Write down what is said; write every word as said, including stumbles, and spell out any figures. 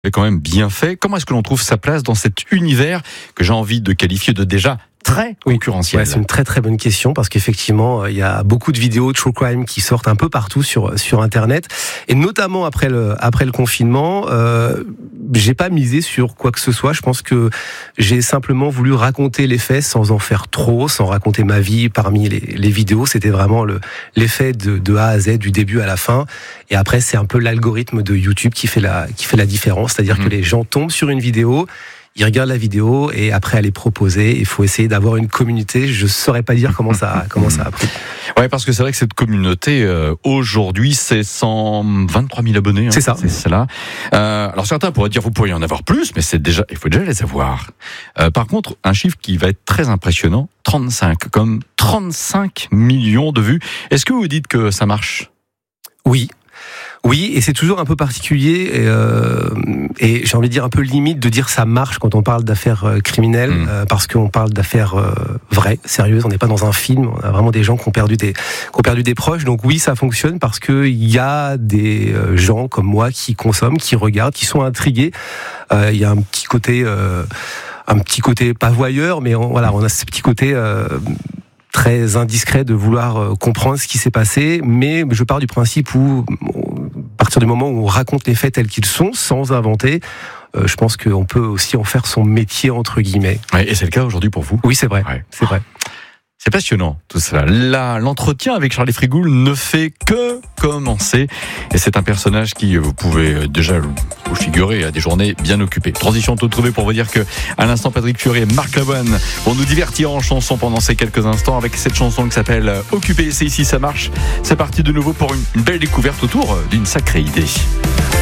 est quand même bien fait. Comment est-ce que l'on trouve sa place dans cet univers que j'ai envie de qualifier de déjà très concurrentiel? Ouais, c'est une très très bonne question parce qu'effectivement, il y a beaucoup de vidéos de true crime qui sortent un peu partout sur sur Internet et notamment après le après le confinement. Euh, j'ai pas misé sur quoi que ce soit. Je pense que j'ai simplement voulu raconter les faits sans en faire trop, sans raconter ma vie parmi les, les vidéos. C'était vraiment le l'effet de, de A à Z, du début à la fin. Et après, c'est un peu l'algorithme de YouTube qui fait la qui fait la différence. C'est-à-dire mmh. que les gens tombent sur une vidéo. Ils regardent la vidéo et après elle est proposée. Il faut essayer d'avoir une communauté. Je saurais pas dire comment ça comment ça a pris. Ouais, parce que c'est vrai que cette communauté euh, aujourd'hui c'est cent vingt-trois mille abonnés. Hein, c'est ça. C'est cela. Euh, alors certains pourraient dire vous pourriez en avoir plus, mais c'est déjà il faut déjà les avoir. Euh, par contre, un chiffre qui va être très impressionnant, trente-cinq, comme trente-cinq millions de vues. Est-ce que vous dites que ça marche? Oui. Oui, et c'est toujours un peu particulier et, euh, et j'ai envie de dire un peu limite de dire ça marche quand on parle d'affaires euh, criminelles mmh. euh, parce qu'on parle d'affaires euh, vraies, sérieuses. On n'est pas dans un film. On a vraiment des gens qui ont perdu des qui ont perdu des proches. Donc oui, ça fonctionne parce que il y a des euh, gens comme moi qui consomment, qui regardent, qui sont intrigués. Euh, il y a un petit côté, euh, un petit côté pas voyeur, mais on, voilà, on a ce petit côté. Euh, très indiscret de vouloir comprendre ce qui s'est passé, mais je pars du principe où, à partir du moment où on raconte les faits tels qu'ils sont, sans inventer, euh, je pense qu'on peut aussi en faire son métier, entre guillemets. Ouais, et c'est le cas aujourd'hui pour vous? Oui, c'est vrai, ouais. c'est vrai. C'est passionnant tout cela. Là, l'entretien avec Charlie Frigoul ne fait que commencer. Et c'est un personnage qui, vous pouvez déjà vous figurer, à des journées bien occupées. Transition toute trouvée pour vous dire que, à l'instant, Patrick Fiori et Marc Lavoine vont nous divertir en chanson pendant ces quelques instants avec cette chanson qui s'appelle Occupé. C'est ici, ça marche. C'est parti de nouveau pour une belle découverte autour d'une sacrée idée.